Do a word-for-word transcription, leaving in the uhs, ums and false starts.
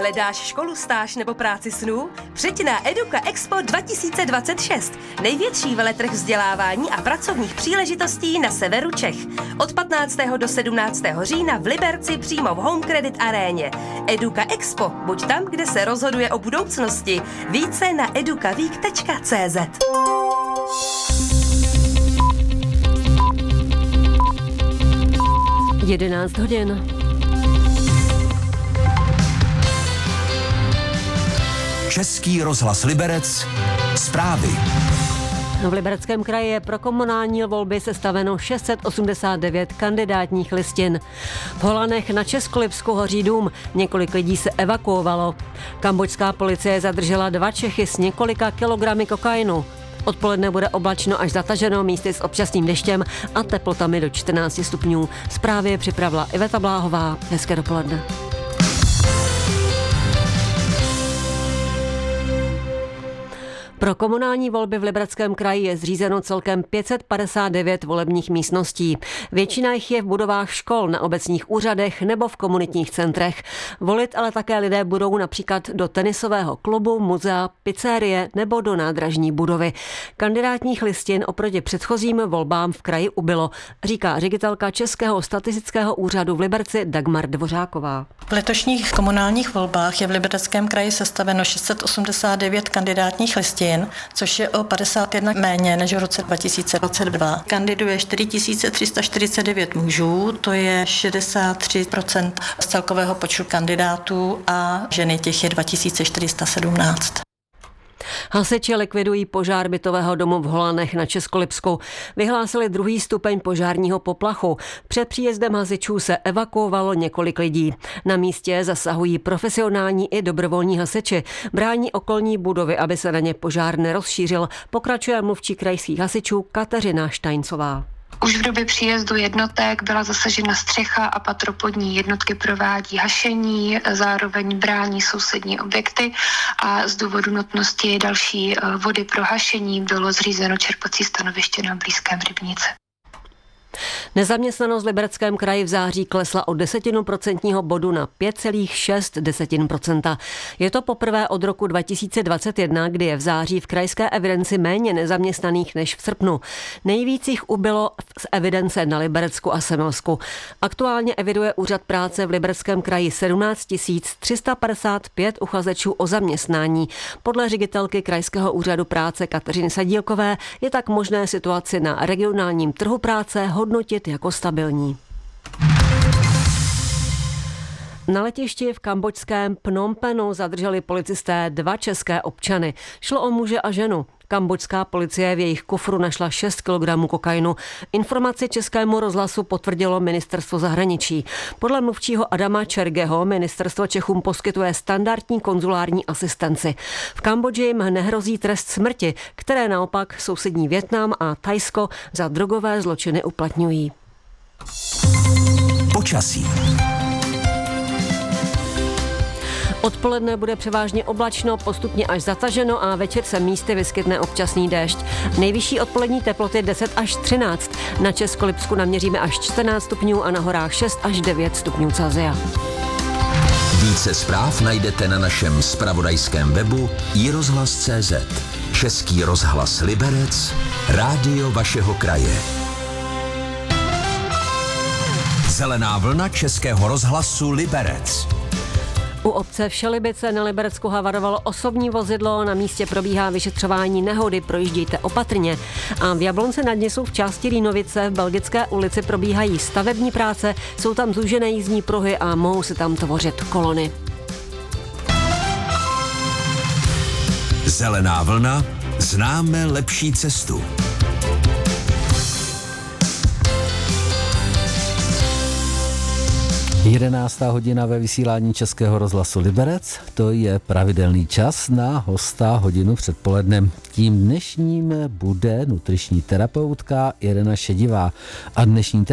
Hledáš školu, stáž nebo práci snů? Přijď na Eduka Expo dva tisíce dvacet šest, největší veletrh vzdělávání a pracovních příležitostí na severu Čech. Od patnáctého do sedmnáctého října v Liberci přímo v Home Credit aréně. Eduka Expo, buď tam, kde se rozhoduje o budoucnosti. Více na edukavík tečka cé zet. jedenáct hodin. Český rozhlas Liberec. Zprávy. V Libereckém kraji je pro komunální volby sestaveno šest set osmdesát devět kandidátních listin. V Holanech na Českolipsku hoří dům, několik lidí se evakuovalo. Kambodžská policie zadržela dva Čechy s několika kilogramy kokainu. Odpoledne bude oblačno až zataženo, místy s občasným deštěm a teplotami do čtrnáct stupňů. Zprávy připravila Iveta Bláhová. Hezké dopoledne. Pro komunální volby v Libereckém kraji je zřízeno celkem pět set padesát devět volebních místností. Většina jich je v budovách škol, na obecních úřadech nebo v komunitních centrech. Volit ale také lidé budou například do tenisového klubu, muzea, pizzerie nebo do nádražní budovy. Kandidátních listin oproti předchozím volbám v kraji ubylo, říká ředitelka Českého statistického úřadu v Liberci Dagmar Dvořáková. V letošních komunálních volbách je v Libereckém kraji sestaveno šest set osmdesát devět kandidátních listin, což je o padesát jedna méně než v roce dva tisíce dvacet dva. Kandiduje čtyři tisíce tři sta čtyřicet devět mužů, to je šedesát tři procent z celkového počtu kandidátů a ženy těch je dva tisíce čtyři sta sedmnáct. Hasiči likvidují požár bytového domu v Holanech na Českolipsku. Vyhlásili druhý stupeň požárního poplachu. Před příjezdem hasičů se evakuovalo několik lidí. Na místě zasahují profesionální i dobrovolní hasiči. Brání okolní budovy, aby se na ně požár nerozšířil, pokračuje mluvčí krajských hasičů Kateřina Štajncová. Už v době příjezdu jednotek byla zasažena střecha a patropodní jednotky provádí hašení, zároveň brání sousední objekty a z důvodu nutnosti další vody pro hašení bylo zřízeno čerpací stanoviště na blízkém rybníce. Nezaměstnanost v Libereckém kraji v září klesla o desetinu procentního bodu na pět celá šest procenta. Je to poprvé od roku dva tisíce dvacet jedna, kdy je v září v krajské evidenci méně nezaměstnaných než v srpnu. Nejvíc jich ubylo z evidence na Liberecku a Semilsku. Aktuálně eviduje úřad práce v Libereckém kraji sedmnáct tisíc tři sta padesát pět uchazečů o zaměstnání. Podle ředitelky krajského úřadu práce Kateřiny Sadílkové je tak možné situaci na regionálním trhu práce hodnotit jako stabilní. Na letišti v kambodžském Phnom Penhu zadrželi policisté dva české občany. Šlo o muže a ženu. Kambodžská policie v jejich kufru našla šest kilogramů kokainu. Informaci Českému rozhlasu potvrdilo ministerstvo zahraničí. Podle mluvčího Adama Čergeho ministerstvo Čechům poskytuje standardní konzulární asistenci. V Kambodži jim nehrozí trest smrti, které naopak sousední Vietnam a Thajsko za drogové zločiny uplatňují. Počasí. Odpoledne bude převážně oblačno, postupně až zataženo a večer se místy vyskytne občasný déšť. Nejvyšší odpolední teploty deset až třináct. Na Českolipsku naměříme až čtrnáct stupňů a na horách šest až devět stupňů Celsia. Více zpráv najdete na našem zpravodajském webu i rozhlas tečka cé zet. Český rozhlas Liberec, rádio vašeho kraje. Zelená vlna Českého rozhlasu Liberec. U obce Všelibice na Liberecku havarovalo osobní vozidlo, na místě probíhá vyšetřování nehody, projíždějte opatrně. A v Jablonci nad Nisou v části Rýnovice v Belgické ulici probíhají stavební práce, jsou tam zúžené jízdní pruhy a mohou se tam tvořit kolony. Zelená vlna, známe lepší cestu. jedenáctá hodina ve vysílání Českého rozhlasu Liberec, to je pravidelný čas na hosta hodinu předpolednem. Tím dnešním bude nutriční terapeutka Irena Šedivá a dnešní